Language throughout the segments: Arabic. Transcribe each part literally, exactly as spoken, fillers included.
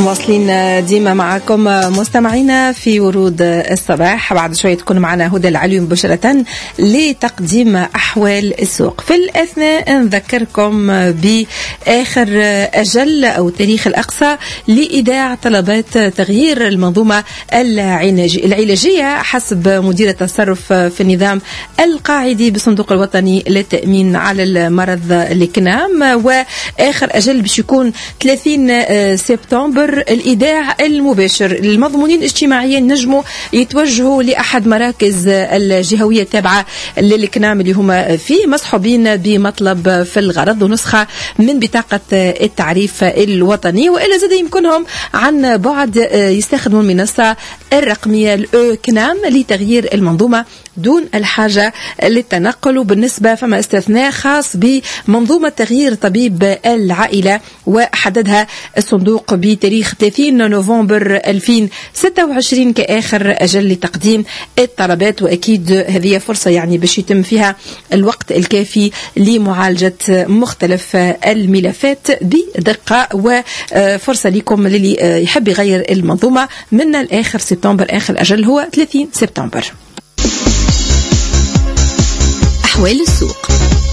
مواصلين ديما معكم مستمعينا في ورود الصباح. بعد شوية تكون معنا هدى العلوي مباشرة لتقديم أحوال السوق. في الأثناء نذكركم بآخر أجل أو التاريخ الأقصى لإيداع طلبات تغيير المنظومة العلاجية حسب مدير التصرف في النظام القاعدي بالصندوق الوطني للتأمين على المرض الكنام، وآخر أجل باش يكون ثلاثين سبتمبر الإيداع المباشر. المضمونين الاجتماعيين نجموا يتوجهوا لأحد مراكز الجهوية التابعة للكنام اللي هم فيه مصحوبين بمطلب في الغرض ونسخة من بطاقة التعريف الوطني، وإلا زاد يمكنهم عن بعد يستخدموا المنصة الرقمية الأو كنام لتغيير المنظومة دون الحاجة للتنقل. وبالنسبة فما استثناء خاص بمنظومة تغيير طبيب العائلة وحددها الصندوق بتاريخ ثلاثين نوفمبر ألفين وستة وعشرين كآخر أجل لتقديم الطلبات، وأكيد هذه فرصة يعني باش يتم فيها الوقت الكافي لمعالجة مختلف الملفات بدقة، وفرصة لكم للي يحب يغير المنظومة من الآخر سبتمبر. آخر أجل هو ثلاثين سبتمبر. أحوال السوق،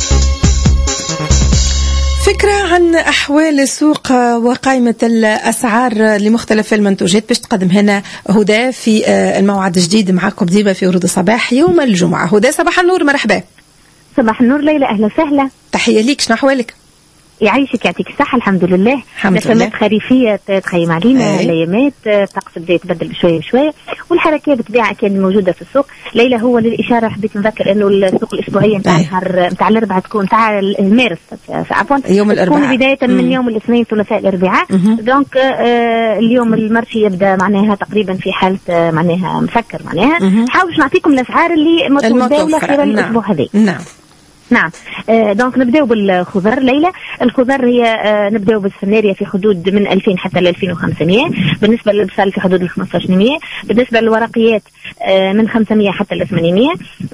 فكرة عن أحوال السوق وقائمة الأسعار لمختلف المنتوجات باش تقدم هنا هدى في الموعد الجديد معكم ديما في ورود الصباح يوم الجمعة. هدى صباح النور، مرحبا. صباح النور ليلى، أهلا وسهلا. تحية ليك، شنو أحوالك؟ يعيشك يعطيك الصحة. الحمد لله. نسمات خريفية تخيم علينا الأيامات، الطقس بدأ يتبدل بشوية بشوية والحركة بطبيعة كانت موجودة في السوق. ليلى هو للإشارة حبيت نذكر إنه السوق الأسبوعية نتاع نهار نتاع الأربعاء تكون نتاع المارس عفوا يوم الأربعاء تكون بداية من مم. يوم الاثنين ثلاثاء الأربعاء. دونك آه اليوم المرشي يبدأ معناها تقريبا في حالة آه معناها مسكر معناها. حاولش نعطيكم الأسعار اللي متداولة خلال الأسبوع هذا. نعم نعم. آه دونك نبداو بالخضر ليلى. الخضر هي آه نبداو بالسناريا في حدود من ألفين حتى ل ألفين وخمسمائة، بالنسبه للبصل في حدود ال خمسة عشر مية، بالنسبه للورقيات آه من خمسمائة حتى ل ثمانمائة،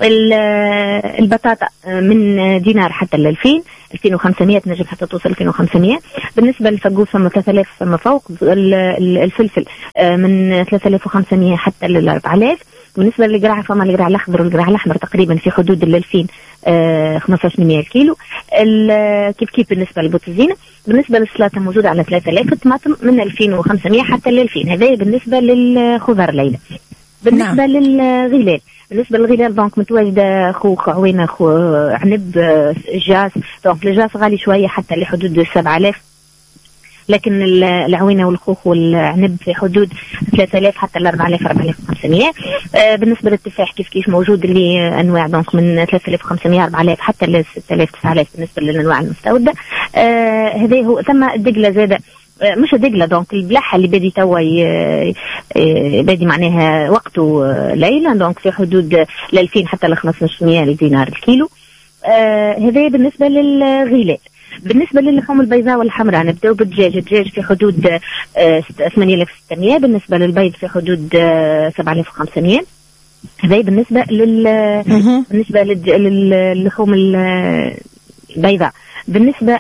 البطاطا آه من دينار حتى ل ألفين ألفين وخمسمائة تنجم حتى توصل ألفين وخمسمائة. بالنسبه للفقوس فما ثلاثة آلاف فما فوق. الفلفل آه من ثلاثة آلاف وخمسمائة حتى ل أربعة آلاف. بالنسبه للقراع فما القراع الاخضر والقراع الاحمر تقريبا في حدود ال ألفين آه خمسة عشر مية الكيلو. كيف كيف بالنسبه للبوتزينه. بالنسبه للسلطه موجوده على ثلاثة آلاف، الطماطم من ألفين وخمسمائة حتى ل ألفين. هذا بالنسبه للخضر ليلى. بالنسبه نعم. للغلال، بالنسبه للغلال دونك متواجده خوخ عوينه خو عنب جاس. دونك الجاس غالي شويه حتى لحدود سبعة آلاف، لكن العوينه والخوخ والعنب في حدود ثلاثة آلاف حتى ل أربعة آلاف أربعة آلاف وخمسمائة. آه بالنسبه للتفاح كيف كيف موجود اللي انواع دونك من ثلاثة آلاف وخمسمائة أربعة آلاف حتى ل ستة آلاف تسعة آلاف بالنسبه للانواع المستورده. آه هذا هو. ثم الدقله زاده آه مش الدقله دونك البلحه اللي بادي توا بادي معناها وقته آه ليله دونك في حدود ل ألفين حتى ل خمسة عشر مية دينار الكيلو. آه هذا بالنسبه للغلال. بالنسبة للحوم البيضاء والحمراء نبدأ بالدجاج. الدجاج في حدود ثمانية آلاف وستمائة، بالنسبة للبيض في حدود سبعة آلاف وخمسمائة. هذا بالنسبة لل بالنسبة للحوم البيضاء. بالنسبة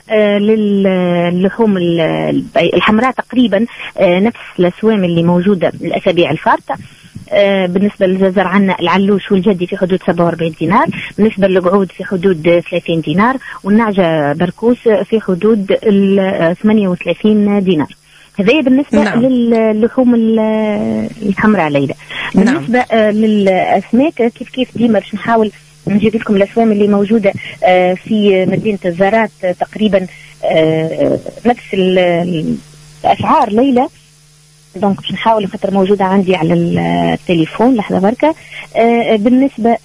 للحوم الحمراء تقريبا نفس الأسوام اللي موجودة الأسابيع الفارطة. آه بالنسبة للجزر عنا العلوش والجدي في حدود سبعة وأربعين دينار، بالنسبة للقعود في حدود ثلاثين دينار، والنعجة بركوس في حدود ثمانية وثلاثين دينار. هذا بالنسبة نعم. للحوم الحمراء ليلى. بالنسبة نعم. آه للأسماك كيف كيف ديما باش نحاول نجيب لكم الأسوام اللي موجودة آه في مدينة الزارات آه تقريبا آه نفس الأسعار ليلى. دونك باش نحاول خاطر موجودة عندي على التليفون لحظة بركة. آه بالنسبة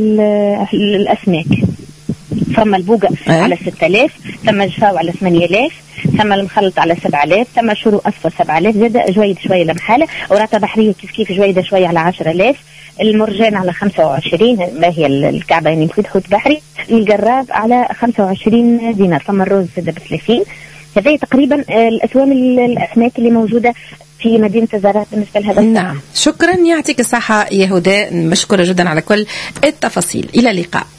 للأسماك ثم البوقة أه؟ على ستة آلاف، ثم الجفاو على ثمانية آلاف، ثم المخلط على سبعة آلاف، ثم شرو أصفر سبعة آلاف، زاد جويد شوية لمحالة، وراتة بحرية كيف كيف جويدة شوية على عشرة آلاف، المرجان على خمسة وعشرين ما هي الكعبة يعني نفيد حوت بحري، الجراب على خمسة وعشرين دينار، ثم الرز زاد بثلاثين. هذه تقريبا الأسوام الأسماك اللي موجودة في مدينة الزارات بالنسبة لهذا. نعم، شكرا، يعطيك الصحة يا هدى، مشكورة جدا على كل التفاصيل. إلى اللقاء.